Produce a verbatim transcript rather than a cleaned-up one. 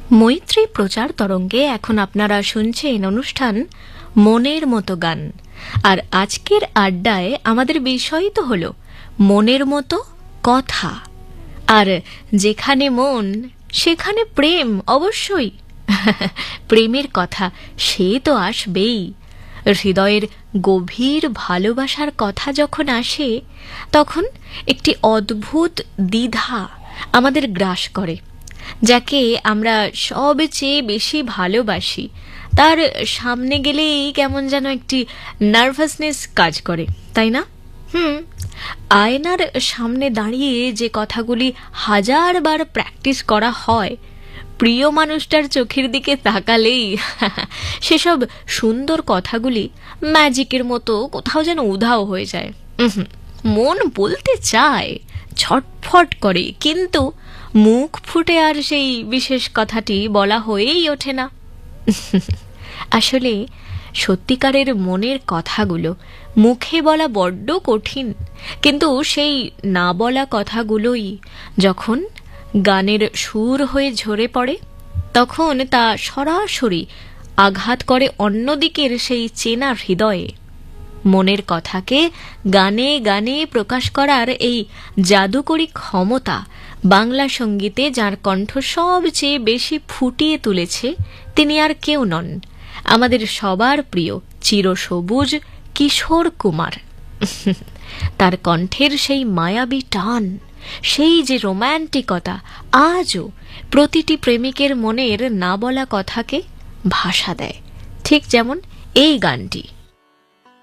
মৈত্রী প্রচার তরঙ্গে এখন আপনারা শুনছেন অনুষ্ঠান মনের মতো গান। আর আজকের আড্ডায় আমাদের বিষয় তো হলো মনের মতো কথা। আর যেখানে মন সেখানে প্রেম, অবশ্যই। প্রেমের কথা সে তো আসবেই। হৃদয়ের গভীর ভালোবাসার কথা যখন আসে, তখন একটি অদ্ভুত দ্বিধা আমাদের গ্রাস করে। যাকে আমরা সবচেয়ে বেশি ভালোবাসি, তার সামনে গেলেই কেমন যেন একটি নার্ভাসনেস কাজ করে, তাই না? হুম আয়নার সামনে দাঁড়িয়ে যে কথাগুলি হাজার বার প্র্যাকটিস করা হয়, প্রিয় মানুষটার চোখের দিকে তাকালেই সেসব সুন্দর কথাগুলি ম্যাজিকের মতো কোথাও যেন উধাও হয়ে যায়। উহুম, মন বলতে চায়, ছটফট করে, কিন্তু মুখ ফুটে আর সেই বিশেষ কথাটি বলা হয়েই ওঠে না। আসলে সত্যিকারের মনের কথাগুলো মুখে বলা বড্ড কঠিন, কিন্তু সেই না বলা কথাগুলোই যখন গানের সুর হয়ে ঝরে পড়ে, তখন তা সরাসরি আঘাত করে অন্যদিকের সেই চেনা হৃদয়ে। মনের কথাকে গানে গানে প্রকাশ করার এই জাদুকরী ক্ষমতা বাংলা সঙ্গীতে যার কণ্ঠ সবচেয়ে বেশি ফুটিয়ে তুলেছে, তিনি আর কেউ নন, আমাদের সবার প্রিয় চিরসবুজ কিশোর কুমার। তার কণ্ঠের সেই মায়াবী টান, সেই যে রোম্যান্টিকতা, আজও প্রতিটি প্রেমিকের মনের না বলা কথাকে ভাষা দেয়, ঠিক যেমন এই গানটি।